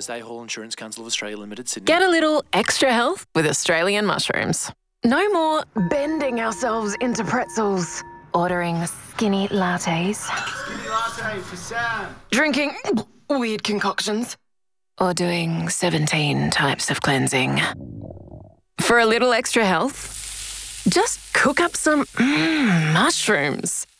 Day Hall Insurance Council of Australia Limited, Sydney. Get a little extra health with Australian mushrooms. No more bending ourselves into pretzels. ordering skinny lattes. Skinny latte for Sam. Drinking weird concoctions. Or doing 17 types of cleansing. For a little extra health, just cook up some mushrooms.